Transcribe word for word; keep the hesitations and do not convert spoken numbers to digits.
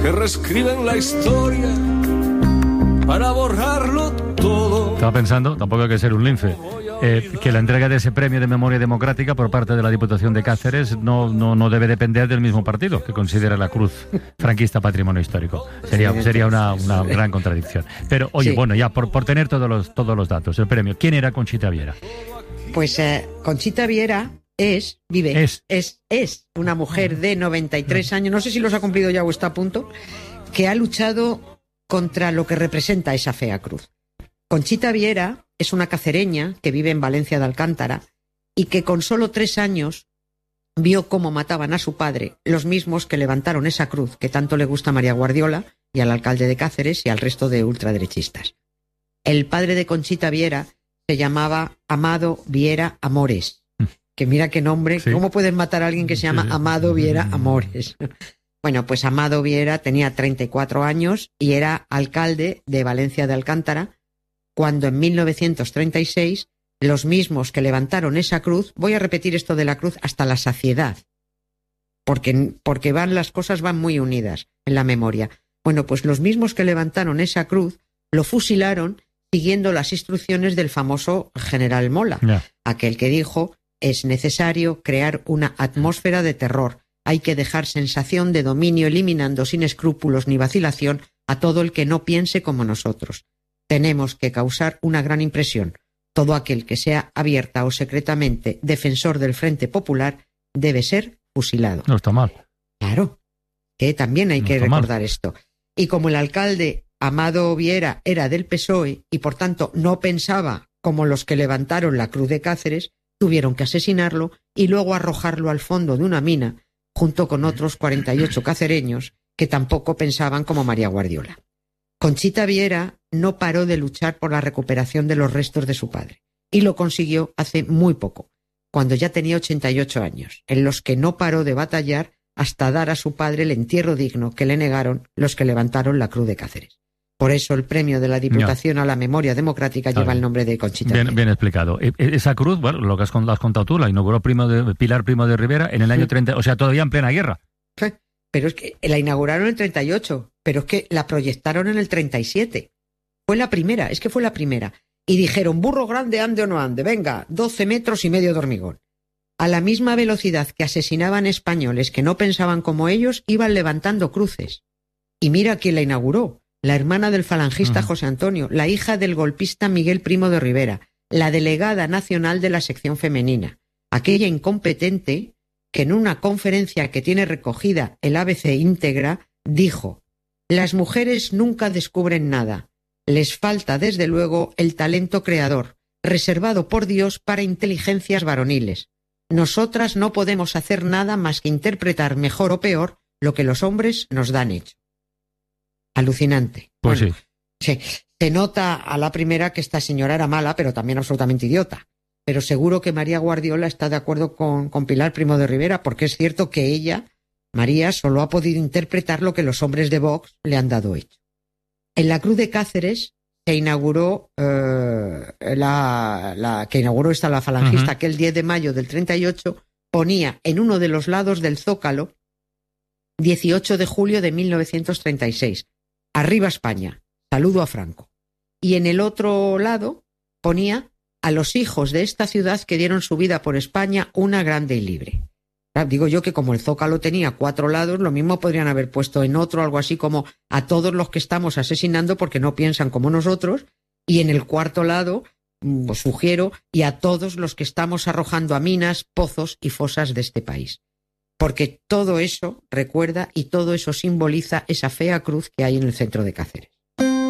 que reescriben la historia para borrarlo todo. Estaba pensando, tampoco hay que ser un lince, eh, que la entrega de ese premio de memoria democrática por parte de la Diputación de Cáceres no, no, no debe depender del mismo partido que considera la cruz franquista patrimonio histórico. Sería, sí, sería una, una gran contradicción. Pero, oye, sí. bueno, ya por, por tener todos los, todos los datos, el premio. ¿Quién era Conchita Viera? Pues eh, Conchita Viera es, vive, es. es, es una mujer de noventa y tres años, no sé si los ha cumplido ya o está a punto, que ha luchado contra lo que representa esa fea cruz. Conchita Viera es una cacereña que vive en Valencia de Alcántara y que con solo tres años vio cómo mataban a su padre, los mismos que levantaron esa cruz que tanto le gusta a María Guardiola y al alcalde de Cáceres y al resto de ultraderechistas. El padre de Conchita Viera se llamaba Amado Viera Amores, que mira qué nombre, sí. ¿Cómo pueden matar a alguien que se llama sí. Amado Viera Amores? Bueno, pues Amado Viera tenía treinta y cuatro años y era alcalde de Valencia de Alcántara cuando en mil novecientos treinta y seis los mismos que levantaron esa cruz, voy a repetir esto de la cruz hasta la saciedad, porque, porque van, las cosas van muy unidas en la memoria. Bueno, pues los mismos que levantaron esa cruz lo fusilaron siguiendo las instrucciones del famoso general Mola, yeah. aquel que dijo: es necesario crear una atmósfera de terror, hay que dejar sensación de dominio eliminando sin escrúpulos ni vacilación a todo el que no piense como nosotros. Tenemos que causar una gran impresión. Todo aquel que sea abierta o secretamente defensor del Frente Popular debe ser fusilado. No está mal. Claro, que también hay no que recordar mal. esto. Y como el alcalde Amado Viera era del P S O E y por tanto no pensaba como los que levantaron la cruz de Cáceres, tuvieron que asesinarlo y luego arrojarlo al fondo de una mina junto con otros cuarenta y ocho cacereños que tampoco pensaban como María Guardiola. Conchita Viera no paró de luchar por la recuperación de los restos de su padre y lo consiguió hace muy poco, cuando ya tenía ochenta y ocho años, en los que no paró de batallar hasta dar a su padre el entierro digno que le negaron los que levantaron la cruz de Cáceres. Por eso el premio de la Diputación no. a la Memoria Democrática lleva el nombre de Conchita bien, Viera. Bien explicado. Esa cruz, bueno, lo que has contado tú, la inauguró Primo de, Pilar Primo de Rivera en el año treinta, o sea, todavía en plena guerra. Sí, pero es que la inauguraron en el treinta y ocho, pero es que la proyectaron en el treinta y siete. Fue la primera, es que fue la primera. Y dijeron, burro grande, ande o no ande, venga, doce metros y medio de hormigón. A la misma velocidad que asesinaban españoles que no pensaban como ellos, iban levantando cruces. Y mira quién la inauguró. La hermana del falangista uh-huh. José Antonio, la hija del golpista Miguel Primo de Rivera, la delegada nacional de la sección femenina, aquella incompetente que en una conferencia que tiene recogida el A B C íntegra, dijo: las mujeres nunca descubren nada, les falta desde luego el talento creador, reservado por Dios para inteligencias varoniles. Nosotras no podemos hacer nada más que interpretar mejor o peor lo que los hombres nos dan hecho. Alucinante. Pues bueno, sí. Se, se nota a la primera que esta señora era mala, pero también absolutamente idiota. Pero seguro que María Guardiola está de acuerdo con, con Pilar Primo de Rivera, porque es cierto que ella, María, solo ha podido interpretar lo que los hombres de Vox le han dado hecho. En la Cruz de Cáceres se inauguró, eh, la, la que inauguró esta la falangista, uh-huh. que el diez de mayo del treinta y ocho ponía en uno de los lados del Zócalo dieciocho de julio de mil novecientos treinta y seis. Arriba España, saludo a Franco. Y en el otro lado ponía a los hijos de esta ciudad que dieron su vida por España, una grande y libre. Digo yo que como el Zócalo tenía cuatro lados, lo mismo podrían haber puesto en otro algo así como a todos los que estamos asesinando porque no piensan como nosotros, y en el cuarto lado, os sugiero, y a todos los que estamos arrojando a minas, pozos y fosas de este país. Porque todo eso recuerda y todo eso simboliza esa fea cruz que hay en el centro de Cáceres.